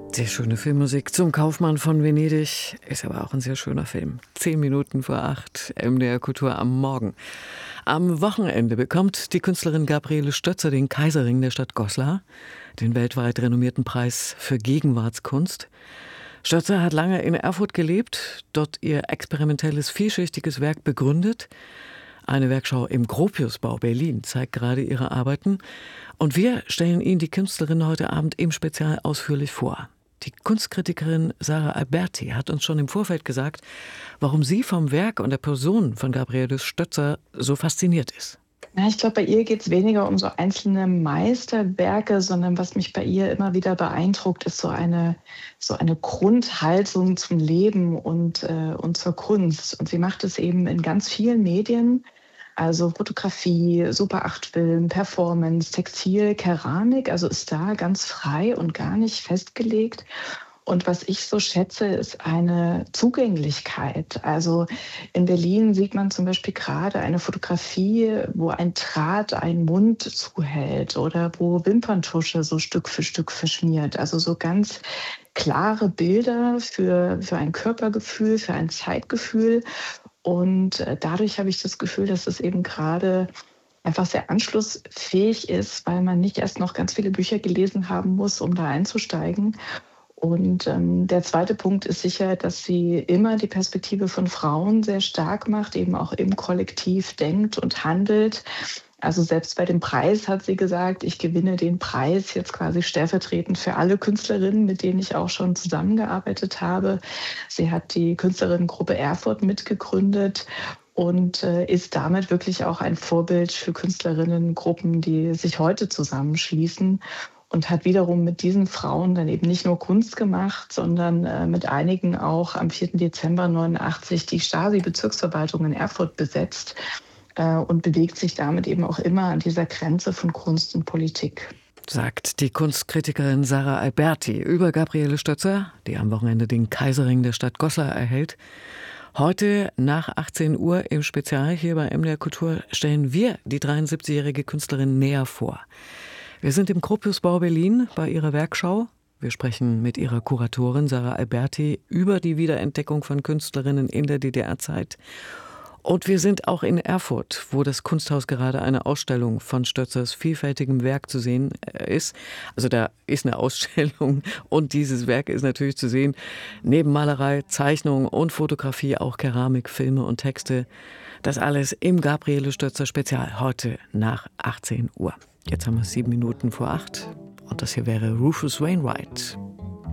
Sehr schöne Filmmusik zum Kaufmann von Venedig, ist aber auch ein sehr schöner Film. 8:10, MDR Kultur am Morgen. Am Wochenende bekommt die Künstlerin Gabriele Stötzer den Kaiserring der Stadt Goslar, den weltweit renommierten Preis für Gegenwartskunst. Stötzer hat lange in Erfurt gelebt, dort ihr experimentelles, vielschichtiges Werk begründet. Eine Werkschau im Gropiusbau Berlin zeigt gerade ihre Arbeiten. Und wir stellen Ihnen die Künstlerin heute Abend im Spezial ausführlich vor. Die Kunstkritikerin Sarah Alberti hat uns schon im Vorfeld gesagt, warum sie vom Werk und der Person von Gabriele Stötzer so fasziniert ist. Ja, ich glaube, bei ihr geht es weniger um so einzelne Meisterwerke, sondern was mich bei ihr immer wieder beeindruckt, ist so eine Grundhaltung zum Leben und zur Kunst. Und sie macht es eben in ganz vielen Medien, also Fotografie, Super 8-Film, Performance, Textil, Keramik, also ist da ganz frei und gar nicht festgelegt. Und was ich so schätze, ist eine Zugänglichkeit. Also in Berlin sieht man zum Beispiel gerade eine Fotografie, wo ein Draht einen Mund zuhält oder wo Wimperntusche so Stück für Stück verschmiert. Also so ganz klare Bilder für ein Körpergefühl, für ein Zeitgefühl. Und dadurch habe ich das Gefühl, dass es eben gerade einfach sehr anschlussfähig ist, weil man nicht erst noch ganz viele Bücher gelesen haben muss, um da einzusteigen. Und der zweite Punkt ist sicher, dass sie immer die Perspektive von Frauen sehr stark macht, eben auch im Kollektiv denkt und handelt. Also selbst bei dem Preis hat sie gesagt, ich gewinne den Preis jetzt quasi stellvertretend für alle Künstlerinnen, mit denen ich auch schon zusammengearbeitet habe. Sie hat die Künstlerinnengruppe Erfurt mitgegründet und ist damit wirklich auch ein Vorbild für Künstlerinnengruppen, die sich heute zusammenschließen. Und hat wiederum mit diesen Frauen dann eben nicht nur Kunst gemacht, sondern mit einigen auch am 4. Dezember 1989 die Stasi-Bezirksverwaltung in Erfurt besetzt und bewegt sich damit eben auch immer an dieser Grenze von Kunst und Politik. Sagt die Kunstkritikerin Sarah Alberti über Gabriele Stötzer, die am Wochenende den Kaiserring der Stadt Goslar erhält. Heute nach 18 Uhr im Spezial hier bei MDR Kultur stellen wir die 73-jährige Künstlerin näher vor. Wir sind im Gropiusbau Berlin bei ihrer Werkschau. Wir sprechen mit ihrer Kuratorin Sarah Alberti über die Wiederentdeckung von Künstlerinnen in der DDR-Zeit. Und wir sind auch in Erfurt, wo das Kunsthaus gerade eine Ausstellung von Stötzers vielfältigem Werk zu sehen ist. Also da ist eine Ausstellung und dieses Werk ist natürlich zu sehen. Neben Malerei, Zeichnung und Fotografie auch Keramik, Filme und Texte. Das alles im Gabriele Stötzer Spezial heute nach 18 Uhr. Jetzt haben wir 8:07 und das hier wäre Rufus Wainwright.